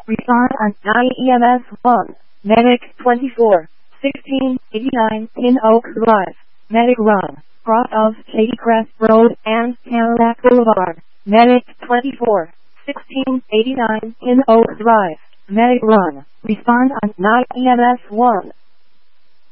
Respond on EMS 1. Medic 24. 1689 Pin Oak Drive. Medic Run. Cross of Shady Crest Road and Cadillac Boulevard. Medic 24. 1689 Pin Oak Drive. Medic Run. Respond on EMS 1.